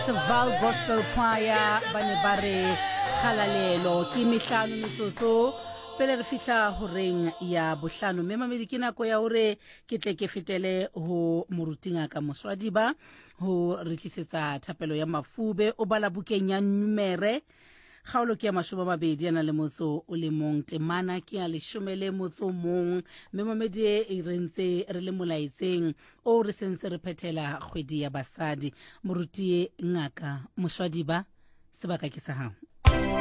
Val Gospel Choir bane ba re khalalelo ke mehlano metsotso pele re fitla horeng ya bohlano mme mamedi ke nako ya hore ke tle ke fetele ho morutinga ka Moswadiba ho re tlisetsa thapelo ya mafube o bala bukeng ya numere kgaolo ke ya 20 yana le motso o le mong temana ke ya 11 motso mong mme mamedi e rentse re le molaitseng o re sentse re phethela kgwedi ya basadi moruti ngaka Moswadiba sebaka ke sa hao.